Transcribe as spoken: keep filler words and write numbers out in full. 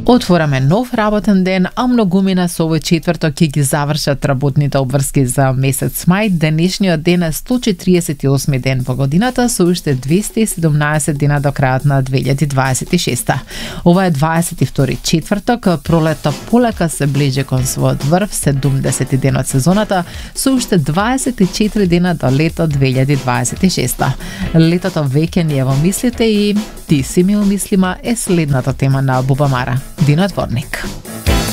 Отвораме нов работен ден, а многумина со овој четврток ќе ги завршат работните обврски за месец мај. Денешниот ден е сто четиридесет и осми ден во годината, со уште двесте и седумнаесет дена до крајот на две илјади дваесет и шеста. Ова е дваесет и втори четврток, пролето полека се ближи кон својот врв, седумдесети ден од сезоната, со уште дваесет и четири дена до лето две илјади дваесет и шеста. Летото веќе ни е во мислите и ти си ми умислима е следната тема на Бубамара. Dinotvornik.